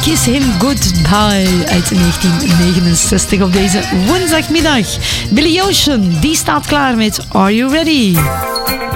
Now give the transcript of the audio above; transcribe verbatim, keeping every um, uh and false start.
Kiss Him Goodbye uit negentien negenenzestig op deze woensdagmiddag. Billy Ocean, die staat klaar met Are You Ready?